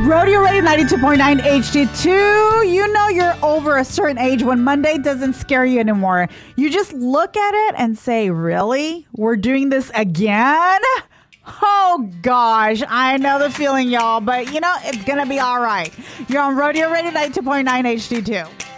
Rodeo Radio 92.9 HD2. You know you're over a certain age when Monday doesn't scare you anymore. You just look at it and say, really? We're doing this again? Oh, gosh. I know the feeling, y'all. But, you know, it's going to be all right. You're on Rodeo Radio 92.9 HD2.